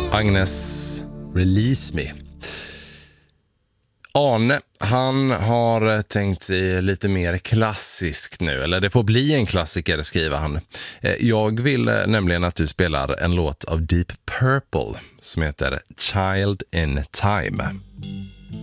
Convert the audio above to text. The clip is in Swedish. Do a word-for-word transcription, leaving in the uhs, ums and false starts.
Agnes, Release Me. Arne, han har tänkt sig lite mer klassiskt nu. Eller det får bli en klassiker, skriver han. Jag vill nämligen att du spelar en låt av Deep Purple som heter Child in Time.